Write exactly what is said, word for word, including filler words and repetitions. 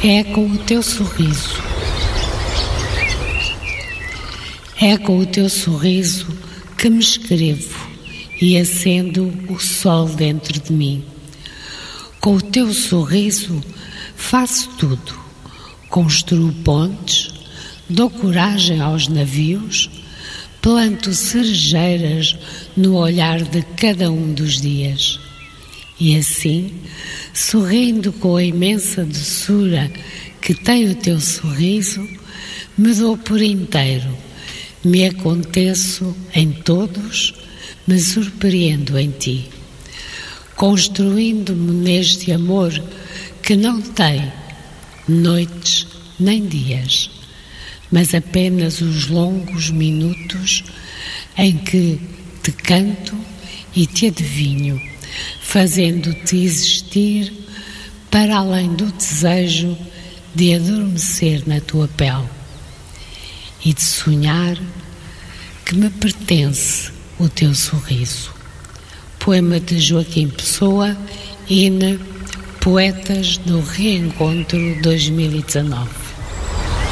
É com o teu sorriso. É com o teu sorriso que me escrevo e acendo o sol dentro de mim. Com o teu sorriso faço tudo. Construo pontes, dou coragem aos navios, planto cerejeiras no olhar de cada um dos dias. E assim, sorrindo com a imensa doçura que tem o teu sorriso, me dou por inteiro, me aconteço em todos, me surpreendo em ti, construindo-me neste amor que não tem noites nem dias, mas apenas os longos minutos em que te canto e te adivinho, fazendo-te existir para além do desejo de adormecer na tua pele e de sonhar que me pertence o teu sorriso. Poema de Joaquim Pessoa, Ine, Poetas do Reencontro dois mil e dezanove.